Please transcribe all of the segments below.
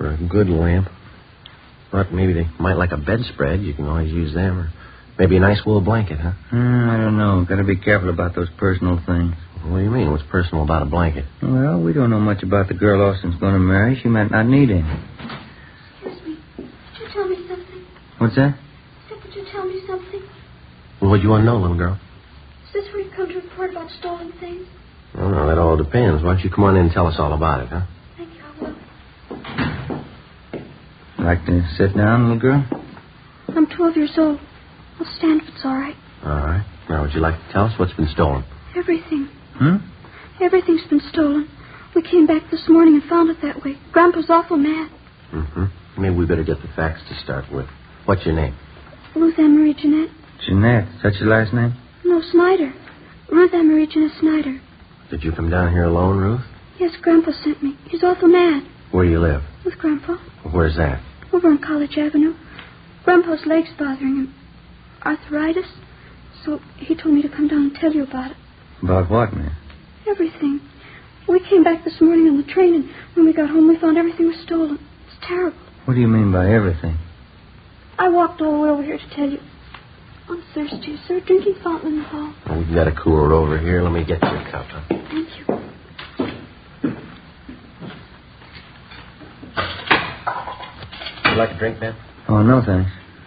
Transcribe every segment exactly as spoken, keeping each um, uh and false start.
for a good lamp. But maybe they might like a bedspread. You can always use them. Or maybe a nice wool blanket, huh? Mm, I don't know. Got to be careful about those personal things. What do you mean? What's personal about a blanket? Well, we don't know much about the girl Austin's going to marry. She might not need any. Excuse me. Could you tell me something? What's that? I said, could you tell me something? Well, what do you want to know, little girl? Is this where you come to report about stolen things? Oh, no, that all depends. Why don't you come on in and tell us all about it, huh? Thank you, I will. Like to sit down, little girl? I'm twelve years old. I'll stand if it's all right. All right. Now, would you like to tell us what's been stolen? Everything. Hmm? Everything's been stolen. We came back this morning and found it that way. Grandpa's awful mad. Mm-hmm. Maybe we better get the facts to start with. What's your name? Ruth Ann Marie Jeanette. Jeanette. Is that your last name? No, Snyder. Ruth Ann Marie Jeanette Snyder. Did you come down here alone, Ruth? Yes, Grandpa sent me. He's awful mad. Where do you live? With Grandpa. Where's that? Over on College Avenue. Grandpa's leg's bothering him. Arthritis. So he told me to come down and tell you about it. About what, man? Everything. We came back this morning on the train, and when we got home, we found everything was stolen. It's terrible. What do you mean by everything? I walked all the way over here to tell you. I'm thirsty. Is there a drinking fountain in the hall? Oh, we've got a cooler over here. Let me get you a cup, huh? Thank you. Would you like a drink, Ben? Oh, no, thanks.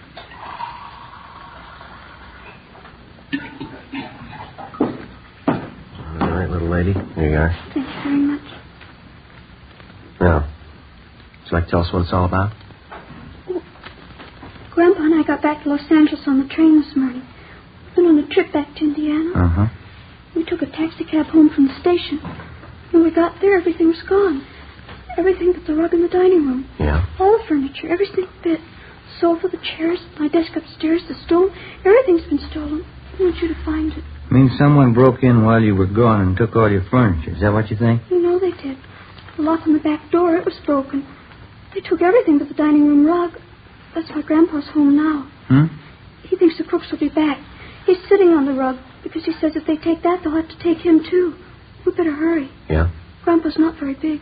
All right, little lady. Here you are. Thank you very much. Now, would you like to tell us what it's all about? Grandpa and I got back to Los Angeles on the train this morning. We've been on a trip back to Indiana. Uh-huh. We took a taxi cab home from the station. When we got there, everything was gone. Everything but the rug in the dining room. Yeah? All the furniture, every single bit. The sofa, the chairs, my desk upstairs, the stove. Everything's been stolen. I want you to find it. Means someone broke in while you were gone and took all your furniture. Is that what you think? You know they did. The lock on the back door, it was broken. They took everything but the dining room rug. That's why Grandpa's home now. Hmm? He thinks the crooks will be back. He's sitting on the rug because he says if they take that, they'll have to take him, too. We better hurry. Yeah? Grandpa's not very big.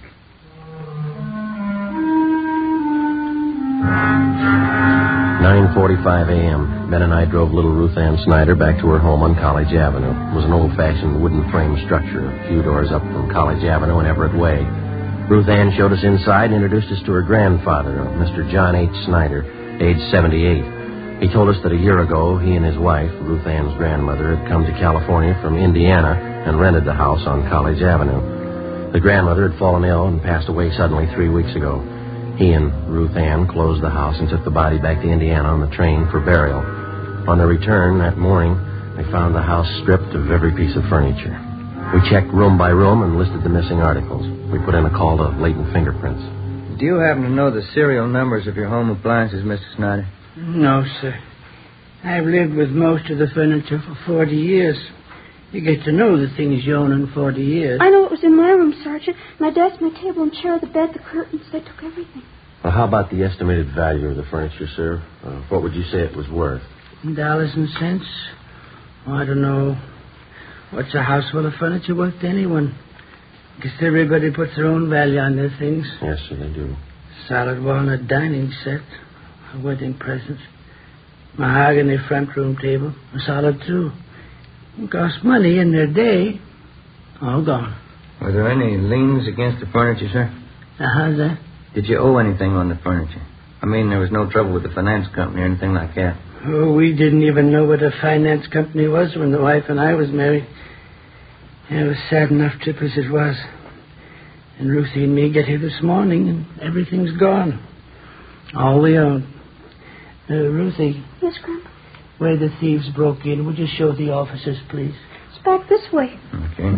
nine forty-five a.m. Ben and I drove little Ruth Ann Snyder back to her home on College Avenue. It was an old-fashioned wooden frame structure a few doors up from College Avenue and Everett Way. Ruth Ann showed us inside and introduced us to her grandfather, Mister John H. Snyder, age seventy-eight. He told us that a year ago, he and his wife, Ruth Ann's grandmother, had come to California from Indiana and rented the house on College Avenue. The grandmother had fallen ill and passed away suddenly three weeks ago. He and Ruth Ann closed the house and took the body back to Indiana on the train for burial. On their return that morning, they found the house stripped of every piece of furniture. We checked room by room and listed the missing articles. We put in a call to latent fingerprints. Do you happen to know the serial numbers of your home appliances, Mister Snyder? No, sir. I've lived with most of the furniture for forty years. You get to know the things you own in forty years. I know it was in my room, Sergeant. My desk, my table, and chair, the bed, the curtains. They took everything. Well, how about the estimated value of the furniture, sir? Uh, what would you say it was worth? Dollars and cents? Oh, I don't know. What's a house full of furniture worth to anyone? Guess everybody puts their own value on their things. Yes, sir, they do. Solid walnut dining set. A wedding present. Mahogany front room table. A solid, too. It cost money in their day. All gone. Were there any liens against the furniture, sir? Uh, how's that? Did you owe anything on the furniture? I mean, there was no trouble with the finance company or anything like that. Oh, we didn't even know what a finance company was when the wife and I was married. It was sad enough trip as it was. And Ruthie and me get here this morning, and everything's gone. All we own. Uh, Ruthie. Yes, Grandpa? Where the thieves broke in, would you show the officers, please? It's back this way. Okay.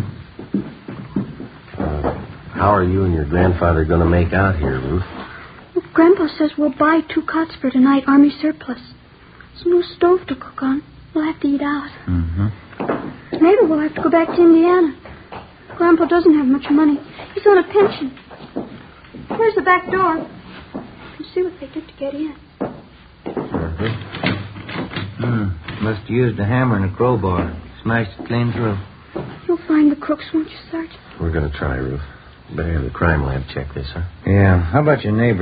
Uh, how are you and your grandfather going to make out here, Ruth? Well, Grandpa says we'll buy two cots for tonight, Army surplus. There's no stove to cook on. We'll have to eat out. Mm-hmm. Maybe we'll have to go back to Indiana. Grandpa doesn't have much money. He's on a pension. Here's the back door. You can see what they did to get in. Uh-huh. Hmm. Must have used a hammer and a crowbar. Smashed it clean through. You'll find the crooks, won't you, Sergeant? We're going to try, Ruth. Better have the crime lab check this, huh? Yeah. How about your neighbor?